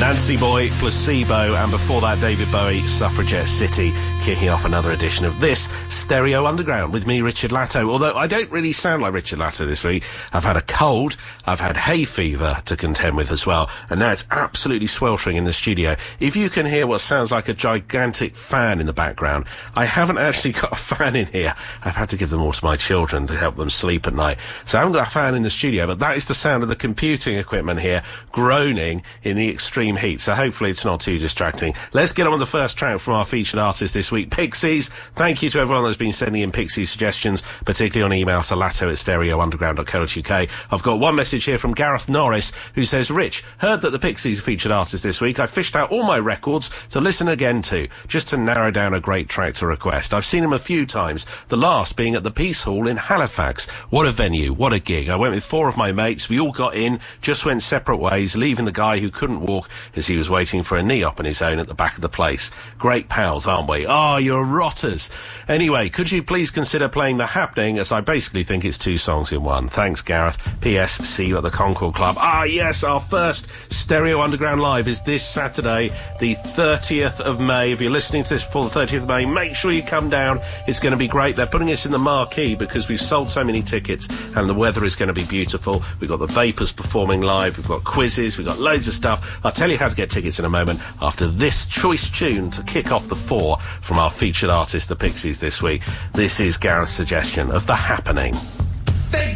Nancy Boy, Placebo, and before that David Bowie, Suffragette City, kicking off another edition of this Stereo Underground with me, Richard Latto. Although I don't really sound like Richard Latto this week. I've had a cold, I've had hay fever to contend with as well, and now it's absolutely sweltering in the studio. If you can hear what sounds like a gigantic fan in the background, I haven't actually got a fan in here. I've had to give them all to my children to help them sleep at night. So I haven't got a fan in the studio, but that is the sound of the computing equipment here groaning in the extreme heat, so hopefully it's not too distracting. Let's get on with the first track from our featured artist this week, Pixies. Thank you to everyone that's been sending in Pixies suggestions, particularly on email to latto@stereounderground.co.uk. I've got one message here from Gareth Norris, who says, Rich, heard that the Pixies are featured artist this week. I fished out all my records to listen again to, just to narrow down a great track to request. I've seen them a few times, the last being at the Peace Hall in Halifax. What a venue, what a gig. I went with 4 of my mates, we all got in, just went separate ways, leaving the guy who couldn't walk as he was waiting for a knee-op on his own at the back of the place. Great pals, aren't we? Oh, you're rotters. Anyway, could you please consider playing The Happening, as I basically think it's 2 songs in one. Thanks, Gareth. P.S. See you at the Concord Club. Ah, yes, our first Stereo Underground Live is this Saturday, the 30th of May. If you're listening to this before the 30th of May, make sure you come down. It's going to be great. They're putting us in the marquee because we've sold so many tickets and the weather is going to be beautiful. We've got the Vapors performing live. We've got quizzes. We've got loads of stuff. I'll tell you how to get tickets in a moment after this choice tune to kick off the 4 from our featured artist, the Pixies, this week. This is Gareth's suggestion of The Happening.